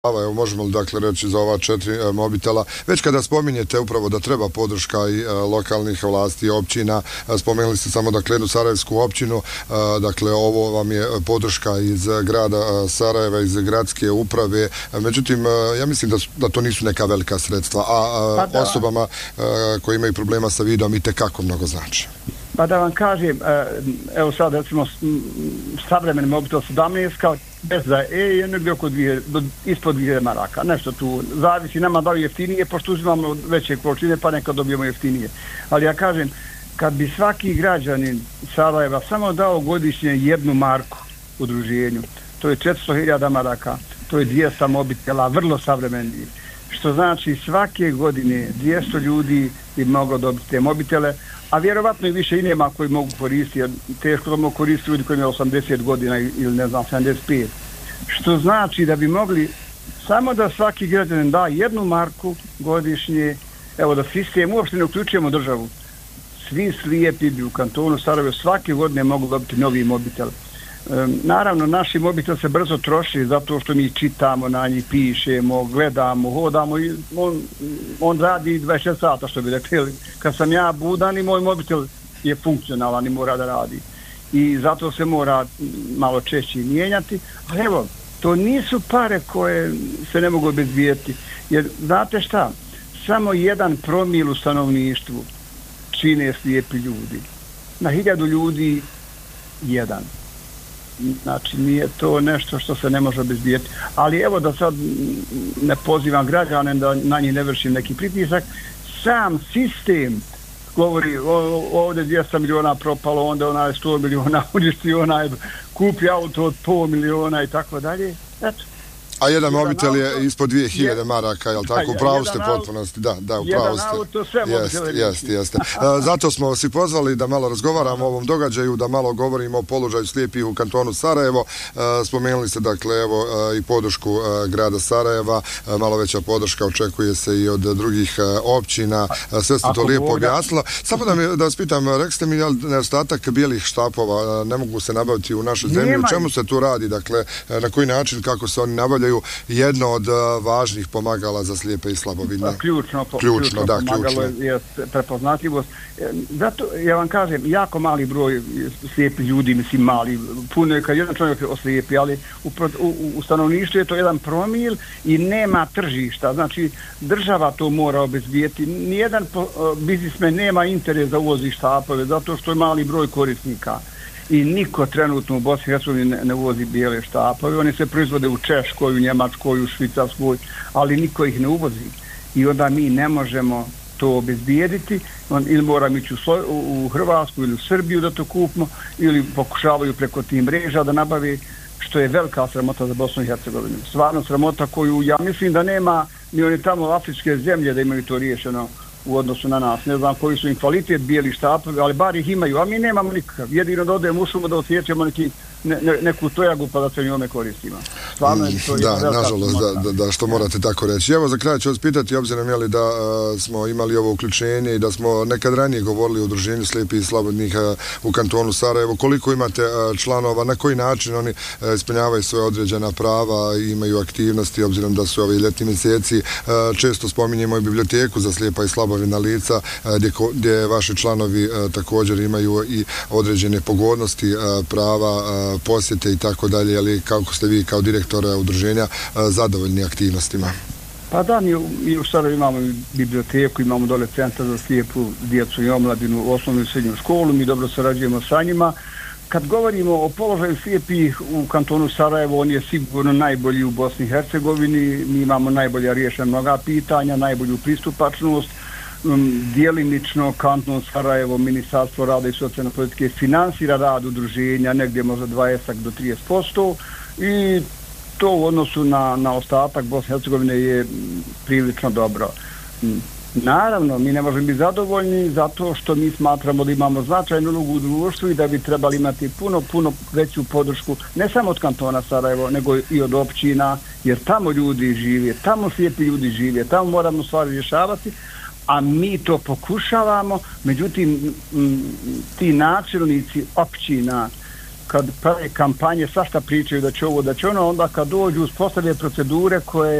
Evo, možemo li dakle reći za ova 4 mobitela, već kada spominjete upravo da treba podrška i lokalnih vlasti i općina, spomenuli ste samo dakle jednu sarajevsku općinu, dakle ovo vam je podrška iz grada Sarajeva, iz gradske uprave, međutim ja mislim da to nisu neka velika sredstva, a osobama koji imaju problema sa vidom itekako mnogo znači. Pa da vam kažem, evo sad recimo savremeni mobitel 17 kao bez za je negdje oko ispod 2000 maraka, nešto tu zavisi nama da li jeftinije, pošto uzimamo veće količine pa nekad dobijemo jeftinije. Ali ja kažem, kad bi svaki građanin Sarajeva samo dao godišnje 1 marku udruženju, to je 400.000 maraka, to je 200 mobitela, vrlo savremenih, što znači svake godine 200 ljudi bi moglo dobiti te mobitele, a vjerovatno i više i nema koji mogu koristiti, jer teško da mogu koristiti ljudi koji imaju 80 godina ili ne znam 75. Što znači da bi mogli samo da svaki građanin da 1 marku godišnje, evo da sistem uopšte ne uključujemo državu, svi slijepi bi u kantonu Sarajevo svake godine mogu dobiti novi mobitel. Naravno, naši mobitel se brzo troši zato što mi čitamo na njih, pišemo, gledamo, hodamo i on radi 24 sata, što bi rekli. Kad sam ja budan i moj mobitel je funkcionalan i mora da radi. I zato se mora malo češće mijenjati. Ali evo, to nisu pare koje se ne mogu obezbijeti. Jer, znate šta, samo 1 promil u stanovništvu čine slijepi ljudi. Na 1000 ljudi 1. Znači nije to nešto što se ne može obezbijeti. Ali evo da sad ne pozivam građane da na njih ne vršim neki pritisak, sam sistem govori ovdje 200 miliona propalo, onda onaj 100 miliona uništi, onaj kupi auto od 500 miliona i tako dalje. Eto. A jedan mobitel je ispod 2000 maraka, jel tako? Upravo ste potpunosti, da, upravo ste. Jedan auto, sve mobitele. Jeste. Zato smo si pozvali da malo razgovaramo o ovom događaju, da malo govorimo o položaju slijepih u kantonu Sarajevo. Spomenuli ste, dakle, evo, i podršku grada Sarajeva, malo veća podrška očekuje se i od drugih općina, sve ste to lijepo objasnilo. Samo da vas pitam, rekli ste mi nedostatak bijelih štapova, ne mogu se nabaviti u našoj zemlji, u čemu se tu radi, dakle, na koji način, kako se oni nabavljaju? Jedno od važnih pomagala za slijepe i slabovidne. Ključno pomagalo je prepoznatljivost. Zato, ja vam kažem, jako mali broj slijepih ljudi, mislim mali, puno je kad jedan čovjek oslijepi, ali u stanovništvu je to 1 promil i nema tržišta. Znači, država to mora obezbijeti. Nijedan biznismen nema interes da uvozi štapove, zato što je mali broj korisnika. I niko trenutno u Bosni i Hercegovini ne uvozi bijele štapove. Oni se proizvode u Češkoj, u Njemačkoj, u Švicarskoj, ali niko ih ne uvozi. I onda mi ne možemo to obezbijediti. Ili moramo ići u Hrvatsku ili u Srbiju da to kupimo, ili pokušavaju preko tih mreža da nabavi, što je velika sramota za Bosnu i Hercegovinu. Stvarno sramota koju ja mislim da nema ni oni tamo afričke zemlje da imaju to riješeno u odnosu na nas. Ne znam koji su im kvalitet bijeli štapovi, ali bar ih imaju, a mi nemamo nikakav. Jedino da odemo u šumu da osjećamo neku tojagu pa da se njome koristimo. Stvarno je to nažalost, da što morate tako reći. Evo za kraj ću vas pitati, obzirom da smo imali ovo uključenje i da smo nekad ranije govorili o udruženju slijepih i slabodnih u kantonu Sarajevo, koliko imate članova, na koji način oni ispunjavaju svoje određena prava i imaju aktivnosti, obzirom da su ovi ljetni mjeseci, često spominjemo i biblioteku za slijepa i slabovidna lica, gdje vaši članovi također imaju i određene pogodnosti, prava, posjete i tako dalje, ali kako ste vi kao direktor udruženja zadovoljni aktivnostima? Pa da, mi u Sarajevu imamo biblioteku, imamo dole centar za slijepu djecu i omladinu, osnovnu i srednju školu, mi dobro sarađujemo sa njima. Kad govorimo o položaju slijepih u kantonu Sarajevo, on je sigurno najbolji u Bosni i Hercegovini, mi imamo najbolje riješena mnoga pitanja, najbolju pristupačnost, djelimično kanton Sarajevo, Ministarstvo rada i socijalne politike finansira rad udruženja negdje možda 20 do 30% i to u odnosu na ostatak Bosne i Hercegovine je prilično dobro. Naravno, mi ne možemo biti zadovoljni zato što mi smatramo da imamo značajnu ulogu u društvu i da bi trebali imati puno veću podršku ne samo od kantona Sarajevo, nego i od općina, jer tamo ljudi žive, tamo slijepi ljudi žive, tamo moramo stvari rješavati, a mi to pokušavamo, međutim ti načelnici općina kad prave kampanje, svašta pričaju da će ovo, da će ono, onda kad dođu uspostavljaju procedure koje